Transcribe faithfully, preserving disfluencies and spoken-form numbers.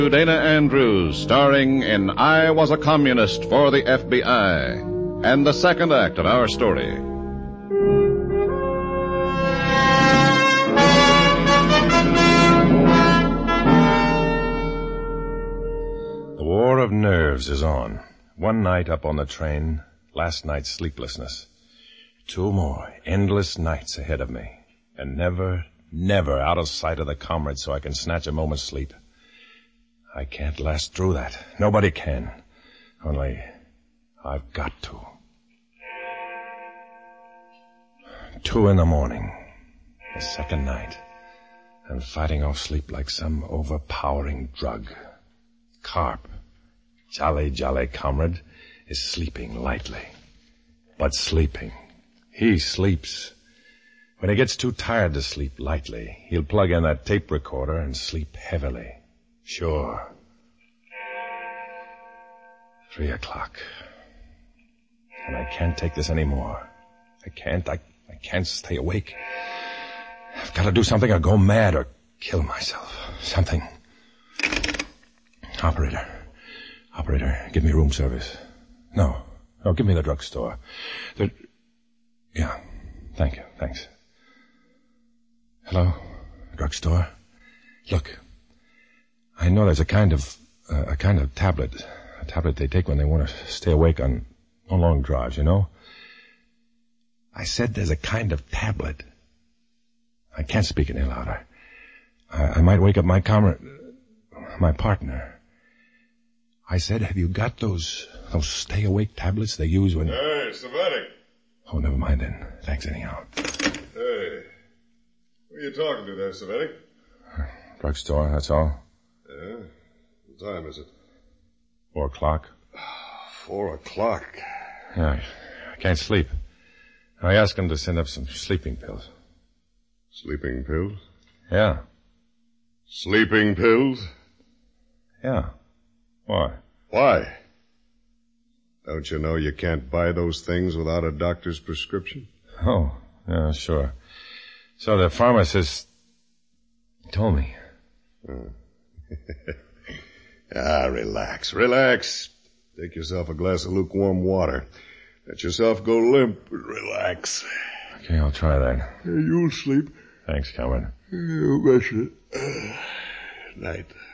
Dana Andrews, starring in I Was a Communist for the F B I, and the second act of our story. The war of nerves is on. One night up on the train, last night's sleeplessness. Two more endless nights ahead of me, and never, never out of sight of the comrades so I can snatch a moment's sleep. I can't last through that. Nobody can. Only, I've got to. Two in the morning. The second night. And fighting off sleep like some overpowering drug. Carp, jolly, jolly comrade, is sleeping lightly. But sleeping. He sleeps. When he gets too tired to sleep lightly, he'll plug in that tape recorder and sleep heavily. Sure. Three o'clock. And I can't take this anymore. I can't, I, I can't stay awake. I've got to do something or go mad or kill myself. Something. Operator. Operator, give me room service. No. No, give me the drugstore. The... Yeah. Thank you. Thanks. Hello? Drugstore? Look. I know there's a kind of, uh, a kind of tablet, a tablet they take when they want to stay awake on, on long drives, you know? I said there's a kind of tablet. I can't speak any louder. I, I might wake up my comrade, my partner. I said, have you got those, those stay awake tablets they use when... Hey, Savannah. Oh, never mind then. Thanks anyhow. Hey, who are you talking to there, Savannah? Drugstore, that's all. Yeah? What time is it? Four o'clock. Four o'clock. Yeah, I can't sleep. I asked him to send up some sleeping pills. Sleeping pills? Yeah. Sleeping pills? Yeah. Why? Why? Don't you know you can't buy those things without a doctor's prescription? Oh, yeah, sure. So the pharmacist told me. Hmm. ah, relax, relax. Take yourself a glass of lukewarm water. Let yourself go limp and relax. Okay, I'll try that. Hey, you'll sleep. Thanks, comrade. You betcha. Uh, night.